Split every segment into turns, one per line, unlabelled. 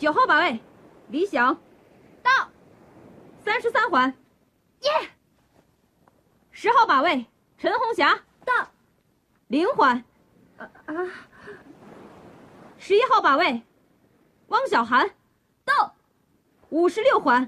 9号靶位，李想。
到。
33环。
耶。
10号靶位，陈红霞。
到。
0环。11号靶位，汪小涵。
到。
56环。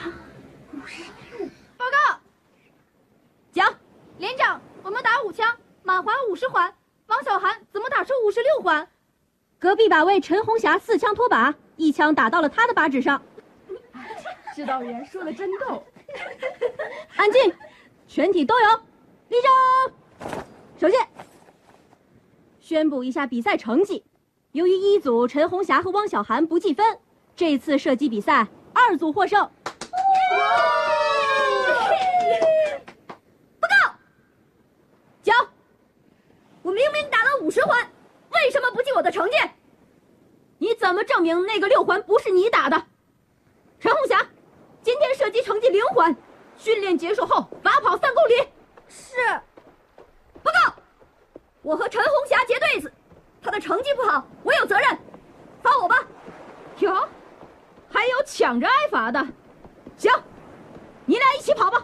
报告。
讲。
连长，我们打5枪，满环50环，王小涵怎么打出56环？
隔壁靶位陈红霞4枪脱靶，1枪打到了他的靶纸上。
指导员说的真逗。
安静，全体都有，立正。首先，宣布一下比赛成绩。由于一组陈红霞和汪小涵不计分，这次射击比赛2组获胜。报告。讲。我明明打了50环，为什么不记我的成绩？你怎么证明那个6环不是你打的？陈红霞，今天射击成绩0环，训练结束后罚跑3公里。
是。
报告。我和陈红霞结对子，她的成绩不好，我有责任，罚我吧。哟，还有抢着挨罚的。行，你俩一起跑吧。